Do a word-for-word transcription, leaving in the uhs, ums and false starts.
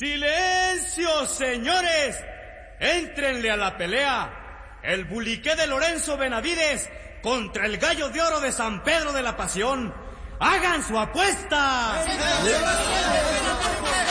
¡Silencio, señores! ¡Éntrenle a la pelea! El buliqué de Lorenzo Benavides contra el gallo de oro de San Pedro de la Pasión. ¡Hagan su apuesta!